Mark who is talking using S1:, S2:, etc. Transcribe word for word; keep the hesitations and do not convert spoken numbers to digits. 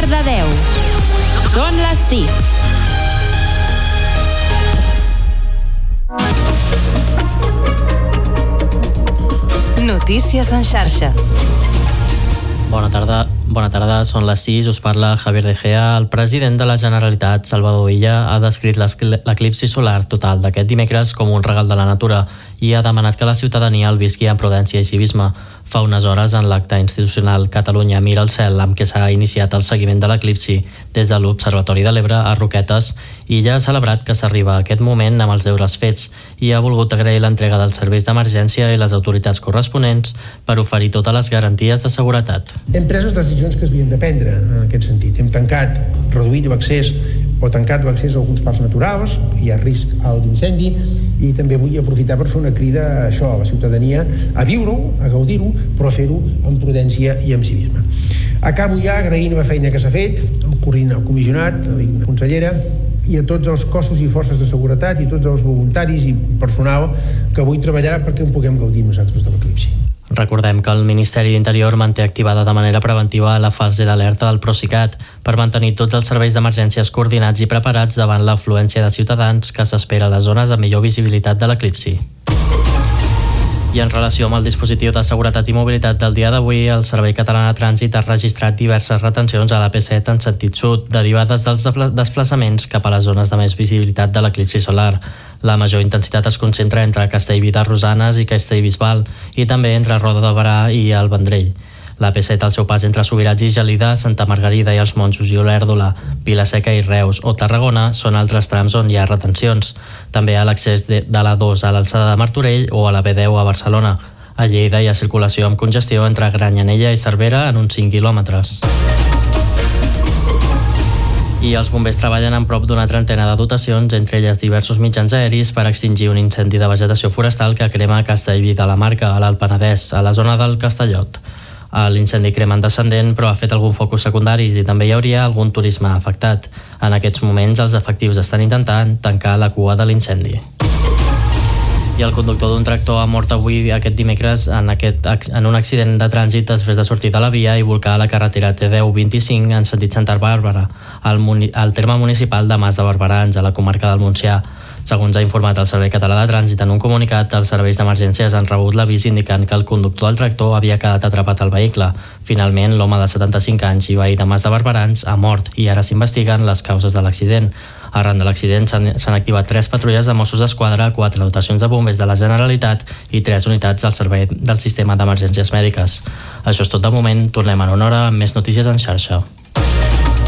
S1: Cardedeu. Són les sis.
S2: Notícies en xarxa.
S3: Bona tarda, bona tarda, són les sis, us parla Javier De Gea. El president de la Generalitat, Salvador Illa, ha descrit l'eclipsi solar total d'aquest dimecres com un regal de la natura i ha demanat que la ciutadania el visqui amb prudència i civisme. Fa unes hores, en l'acte institucional Catalunya Mira el Cel, amb què s'ha iniciat el seguiment de l'eclipsi des de l'Observatori de l'Ebre a Roquetes, Illa ha celebrat que s'arriba a aquest moment amb els deures fets i ha volgut agrair l'entrega dels serveis d'emergència i les autoritats corresponents per oferir totes les garanties de seguretat.
S4: Hem pres les decisions que s'havien de prendre en aquest sentit. Hem tancat, reduït l'accés o tancat l'accés a alguns parcs naturals, hi ha risc alt d'incendi, i també vull aprofitar per fer una crida a això, a la ciutadania, a viure-ho, a gaudir-ho, però fer-ho amb prudència i amb civisme. Acabo ja agraint la feina que s'ha fet, el comissionat, la consellera, i a tots els cossos i forces de seguretat i tots els voluntaris i personal que avui treballarà perquè en puguem gaudir nosaltres de l'eclipsi.
S3: Recordem que el Ministeri d'Interior manté activada de manera preventiva la fase d'alerta del Procicat per mantenir tots els serveis d'emergències coordinats i preparats davant l'afluència de ciutadans que s'espera a les zones amb millor visibilitat de l'eclipsi. I en relació amb el dispositiu de seguretat i mobilitat del dia d'avui, el Servei Català de Trànsit ha registrat diverses retencions a l'A P set en sentit sud, derivades dels desplaçaments cap a les zones de més visibilitat de l'eclipsi solar. La major intensitat es concentra entre Castellví de Rosanes i Castellbisbal i també entre Roda de Berà i el Vendrell. L'A P set al seu pas entre Subirats i Gelida, Santa Margarida i els Monjos i Olèrdola, Vila-seca i Reus o Tarragona són altres trams on hi ha retencions. També a l'accés de, de l'A dos a l'alçada de Martorell o a la B deu a Barcelona. A Lleida hi ha circulació amb congestió entre Granyanella i Cervera en uns cinc quilòmetres. I els bombers treballen en prop d'una trentena de dotacions, entre elles diversos mitjans aeris, per extingir un incendi de vegetació forestal que crema a Castellví de la Marca, a l'Alt Penedès, a la zona del Castellot. L'incendi crema en descendent, però ha fet alguns focus secundaris i també hi hauria algun turisme afectat. En aquests moments, els efectius estan intentant tancar la cua de l'incendi. I el conductor d'un tractor ha mort avui aquest dimecres en, aquest, en un accident de trànsit després de sortir de la via i volcar a la carretera T deu vint-i-cinc en sentit Santa Bàrbara, al, al terme municipal de Mas de Barberans, a la comarca del Montsià. Segons ha informat el Servei Català de Trànsit en un comunicat, els serveis d'emergències han rebut l'avís indicant que el conductor del tractor havia quedat atrapat al vehicle. Finalment, l'home de setanta-cinc anys i veí de Mas de Barberans ha mort i ara s'investiguen les causes de l'accident. Arran de l'accident s'han activat tres patrulles de Mossos d'Esquadra, quatre dotacions de bombers de la Generalitat i tres unitats del servei del sistema d'emergències mèdiques. Això és tot de moment. Tornem en una hora amb més notícies en xarxa.